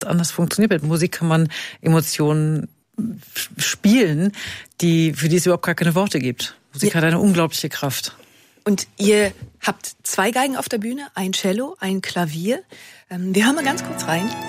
anders funktioniert. Mit Musik kann man Emotionen spielen, für die es überhaupt gar keine Worte gibt. Musik hat eine unglaubliche Kraft. Und ihr habt 2 Geigen auf der Bühne, ein Cello, ein Klavier. Wir hören mal ganz kurz rein.